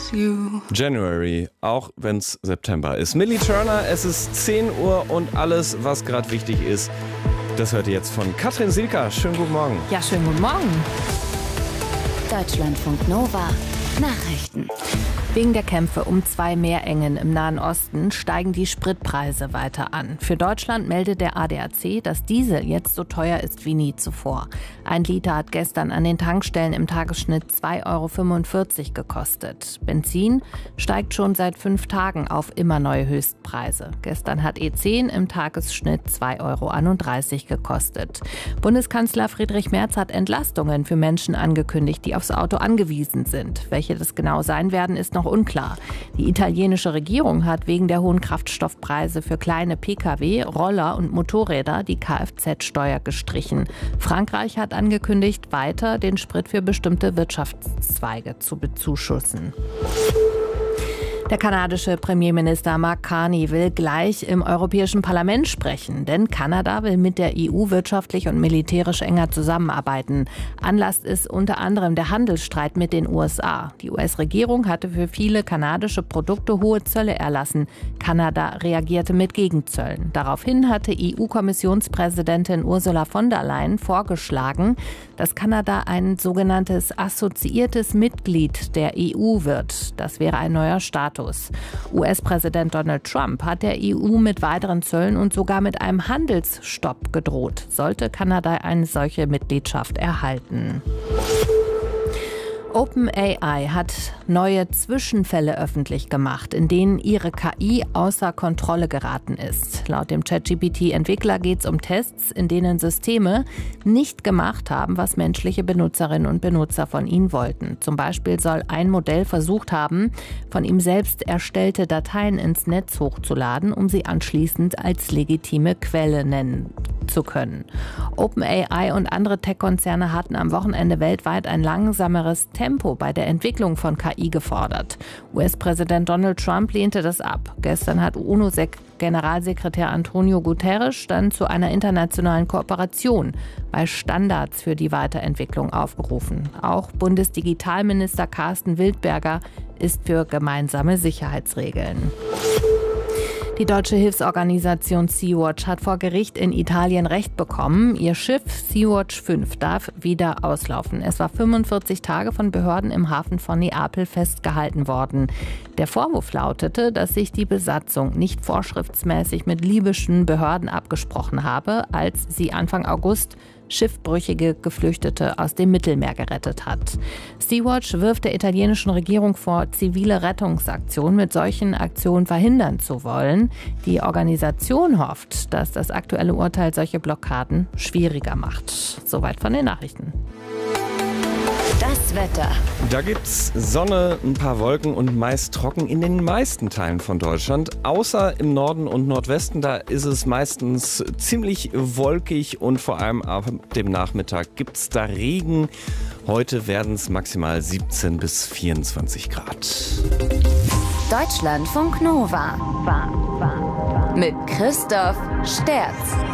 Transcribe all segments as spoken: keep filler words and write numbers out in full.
January, auch wenn's September ist. Millie Turner, es ist zehn Uhr und alles, was gerade wichtig ist, das hört ihr jetzt von Katrin Silka. Schönen guten Morgen. Ja, schönen guten Morgen. Deutschlandfunk Nova Nachrichten. Wegen der Kämpfe um zwei Meerengen im Nahen Osten steigen die Spritpreise weiter an. Für Deutschland meldet der A D A C, dass Diesel jetzt so teuer ist wie nie zuvor. Ein Liter hat gestern an den Tankstellen im Tagesschnitt zwei Euro fünfundvierzig gekostet. Benzin steigt schon seit fünf Tagen auf immer neue Höchstpreise. Gestern hat E zehn im Tagesschnitt zwei Euro einunddreißig gekostet. Bundeskanzler Friedrich Merz hat Entlastungen für Menschen angekündigt, die aufs Auto angewiesen sind. Welche das genau sein werden, ist noch unklar. Die italienische Regierung hat wegen der hohen Kraftstoffpreise für kleine Pkw, Roller und Motorräder die Kfz-Steuer gestrichen. Frankreich hat angekündigt, weiter den Sprit für bestimmte Wirtschaftszweige zu bezuschussen. Der kanadische Premierminister Mark Carney will gleich im Europäischen Parlament sprechen, denn Kanada will mit der E U wirtschaftlich und militärisch enger zusammenarbeiten. Anlass ist unter anderem der Handelsstreit mit den U S A. Die U S-Regierung hatte für viele kanadische Produkte hohe Zölle erlassen. Kanada reagierte mit Gegenzöllen. Daraufhin hatte E U-Kommissionspräsidentin Ursula von der Leyen vorgeschlagen, dass Kanada ein sogenanntes assoziiertes Mitglied der E U wird. Das wäre ein neuer Status. U S-Präsident Donald Trump hat der E U mit weiteren Zöllen und sogar mit einem Handelsstopp gedroht, sollte Kanada eine solche Mitgliedschaft erhalten. OpenAI hat neue Zwischenfälle öffentlich gemacht, in denen ihre K I außer Kontrolle geraten ist. Laut dem ChatGPT-Entwickler geht es um Tests, in denen Systeme nicht gemacht haben, was menschliche Benutzerinnen und Benutzer von ihnen wollten. Zum Beispiel soll ein Modell versucht haben, von ihm selbst erstellte Dateien ins Netz hochzuladen, um sie anschließend als legitime Quelle nennen zu können. OpenAI und andere Tech-Konzerne hatten am Wochenende weltweit ein langsameres Tempo bei der Entwicklung von K I gefordert. U S-Präsident Donald Trump lehnte das ab. Gestern hat U N O-Generalsekretär Antonio Guterres dann zu einer internationalen Kooperation bei Standards für die Weiterentwicklung aufgerufen. Auch Bundesdigitalminister Carsten Wildberger ist für gemeinsame Sicherheitsregeln. Die deutsche Hilfsorganisation Sea-Watch hat vor Gericht in Italien Recht bekommen. Ihr Schiff Sea-Watch fünf darf wieder auslaufen. Es war fünfundvierzig Tage von Behörden im Hafen von Neapel festgehalten worden. Der Vorwurf lautete, dass sich die Besatzung nicht vorschriftsmäßig mit libyschen Behörden abgesprochen habe, als sie Anfang August schiffbrüchige Geflüchtete aus dem Mittelmeer gerettet hat. Sea-Watch wirft der italienischen Regierung vor, zivile Rettungsaktionen mit solchen Aktionen verhindern zu wollen. Die Organisation hofft, dass das aktuelle Urteil solche Blockaden schwieriger macht. Soweit von den Nachrichten. Das Wetter. Da gibt's Sonne, ein paar Wolken und meist trocken in den meisten Teilen von Deutschland. Außer im Norden und Nordwesten, da ist es meistens ziemlich wolkig und vor allem ab dem Nachmittag gibt's da Regen. Heute werden es maximal siebzehn bis vierundzwanzig Grad. Deutschlandfunk Nova. Mit Christoph Sterz.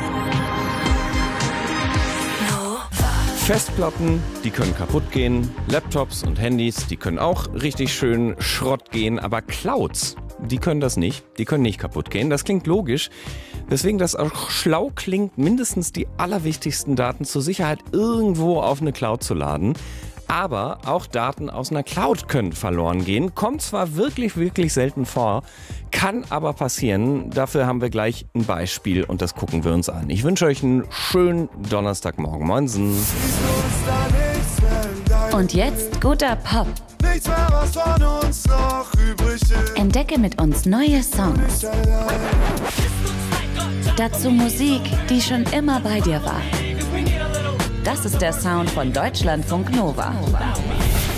Festplatten, die können kaputt gehen, Laptops und Handys, die können auch richtig schön Schrott gehen, aber Clouds, die können das nicht, die können nicht kaputt gehen. Das klingt logisch, weswegen das auch schlau klingt, mindestens die allerwichtigsten Daten zur Sicherheit irgendwo auf eine Cloud zu laden. Aber auch Daten aus einer Cloud können verloren gehen. Kommt zwar wirklich, wirklich selten vor, kann aber passieren. Dafür haben wir gleich ein Beispiel und das gucken wir uns an. Ich wünsche euch einen schönen Donnerstagmorgen. Moinsen. Und jetzt guter Pop. Nichts mehr, was von uns noch übrig ist. Entdecke mit uns neue Songs. Dazu Musik, die schon immer bei dir war. Das ist der Sound von Deutschlandfunk Nova.